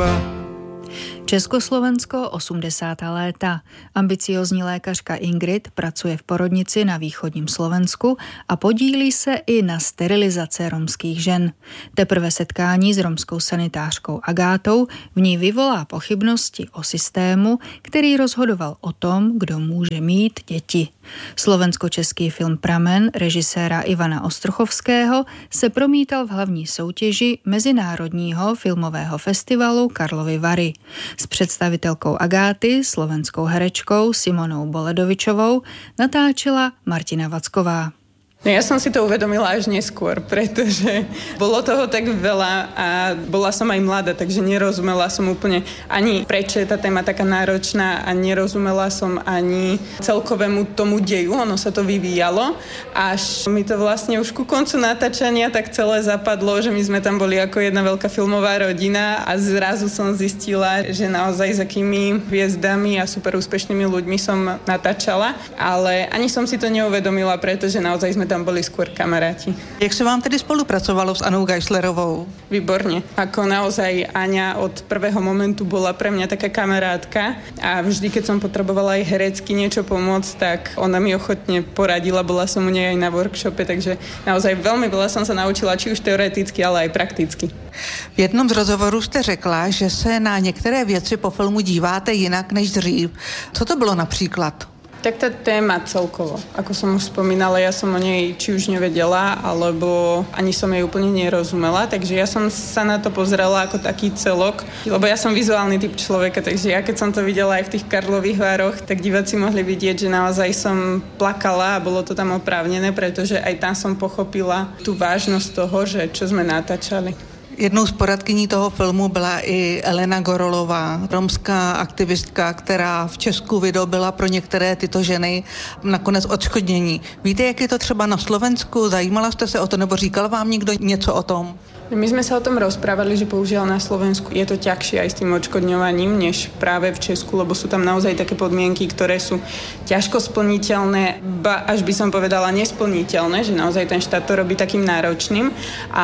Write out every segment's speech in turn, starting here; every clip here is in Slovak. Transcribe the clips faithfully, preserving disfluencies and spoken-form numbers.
doma. Československo osmdesátá léta. Ambiciózní lékařka Ingrid pracuje v porodnici na východním Slovensku a podílí se i na sterilizaci romských žen. Teprve setkání s romskou sanitářkou Agátou v ní vyvolá pochybnosti o systému, který rozhodoval o tom, kdo může mít děti. Slovensko-český film Pramen režiséra Ivana Ostrochovského se promítal v hlavní soutěži Mezinárodního filmového festivalu Karlovy Vary. S představitelkou Agáty, slovenskou herečkou Simonou Boledovičovou, natáčela Martina Vacková. No ja som si to uvedomila až neskôr, pretože bolo toho tak veľa a bola som aj mladá, takže nerozumela som úplne ani prečo je tá téma taká náročná a nerozumela som ani celkovému tomu deju, ono sa to vyvíjalo, až mi to vlastne už ku koncu natáčania tak celé zapadlo, že my sme tam boli ako jedna veľká filmová rodina a zrazu som zistila, že naozaj s akými hviezdami a super úspešnými ľuďmi som natáčala, ale ani som si to neuvedomila, pretože naozaj sme tam boli skôr kamaráti. Jak se vám tedy spolupracovalo s Anou Geislerovou? Výborne. Ako naozaj Aňa od prvého momentu bola pre mňa taká kamarátka a vždy, keď som potrebovala aj herecky niečo pomôcť, tak ona mi ochotne poradila, bola som u nej aj na workshope, takže naozaj veľmi veľa som sa naučila, či už teoreticky, ale aj prakticky. V jednom z rozhovorů jste řekla, že se na některé věci po filmu díváte jinak než dřív. Co to bylo například? Tak tá téma celkovo, ako som už spomínala, ja som o nej či už nevedela, alebo ani som jej úplne nerozumela, takže ja som sa na to pozrela ako taký celok, lebo ja som vizuálny typ človeka, takže ja keď som to videla aj v tých Karlových Vároch, tak diváci mohli vidieť, že naozaj som plakala a bolo to tam oprávnené, pretože aj tam som pochopila tú vážnosť toho, že čo sme natáčali. Jednou z poradkyní toho filmu byla i Elena Gorolová, romská aktivistka, která v Česku vydobila pro některé tyto ženy nakonec odškodnění. Víte, jak je to třeba na Slovensku? Zajímala jste se o to, nebo říkal vám někdo něco o tom? My sme sa o tom rozprávali, že použiaľ na Slovensku je to ťažšie aj s tým odškodňovaním, než práve v Česku, lebo sú tam naozaj také podmienky, ktoré sú ťažko splniteľné, ba až by som povedala nesplniteľné, že naozaj ten štát to robí takým náročným,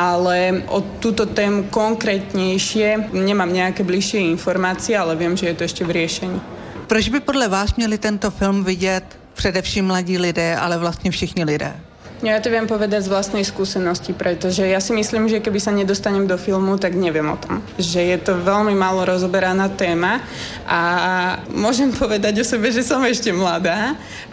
ale o túto tému konkrétnejšie nemám nejaké bližšie informácie, ale viem, že je to ešte v riešení. Proč by podle vás měli tento film vidět především mladí lidé, ale vlastně všichni lidé? Ja to viem povedať z vlastnej skúsenosti, pretože ja si myslím, že keby sa nedostanem do filmu, tak neviem o tom. Že je to veľmi málo rozoberaná téma a môžem povedať o sebe, že som ešte mladá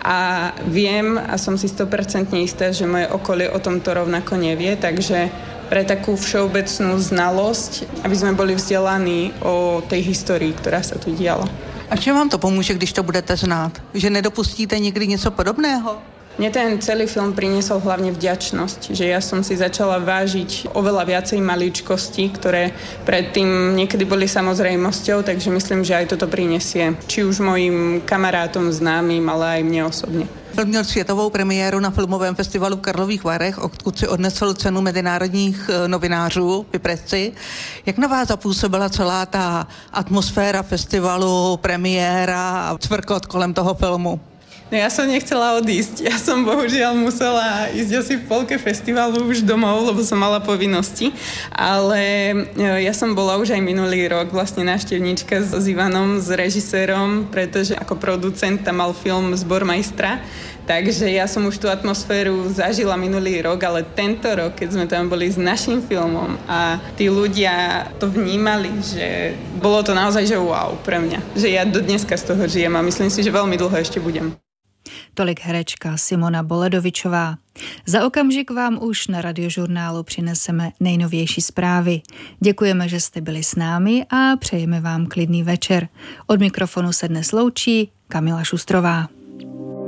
a viem a som si sto percent istá, že moje okolie o tomto rovnako nevie, takže pre takú všeobecnú znalosť, aby sme boli vzdelaní o tej histórii, ktorá sa tu diala. A čím vám to pomůže, když to budete znát? Že nedopustíte někdy něco podobného? Mne ten celý film priniesol hlavne vďačnosť, že ja som si začala vážiť oveľa viacej maličkostí, ktoré predtým niekedy boli samozrejmosťou, takže myslím, že aj toto prinesie či už mojim kamarátom, známym, ale aj mne osobne. Film měl světovou premiéru na filmovém festivalu v Karlových Varech, odkud si odnesl cenu mezinárodních novinářů v Preci. Jak na vás zapůsobila celá ta atmosféra festivalu, premiéra a cvrkot kolem toho filmu? No ja som nechcela odísť. Ja som bohužiaľ musela ísť asi v polke festivalu už domov, lebo som mala povinnosti. Ale ja som bola už aj minulý rok vlastne návštevníčka s Ivanom, s režisérom, pretože ako producent tam mal film Zbormajstra. Takže ja som už tú atmosféru zažila minulý rok, ale tento rok, keď sme tam boli s našim filmom a tí ľudia to vnímali, že bolo to naozaj, že wow pre mňa. Že ja do dneska z toho žijem a myslím si, že veľmi dlho ešte budem. Tolik herečka Simona Boledovičová. Za okamžik vám už na Radiožurnálu přineseme nejnovější zprávy. Děkujeme, že jste byli s námi a přejeme vám klidný večer. Od mikrofonu se dnes loučí Kamila Šustrová.